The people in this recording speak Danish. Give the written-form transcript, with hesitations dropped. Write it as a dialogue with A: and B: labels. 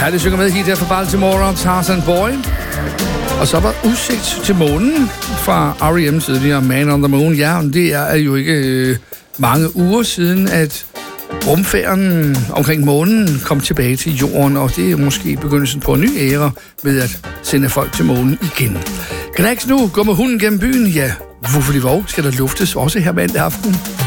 A: Herlig synger med hit her fra Baltimore, Tarzan Boy. Og så var Udsigt til månen fra R.E.M. tidligere, Man on the Moon. Ja, det er jo ikke mange uger siden, at rumfærden omkring månen kom tilbage til jorden, og det er måske begyndelsen på en ny æra ved at sende folk til månen igen. Knacks nu, gå med hunden gennem byen. Ja, hvorfor det våg skal der luftes også her mandag aften.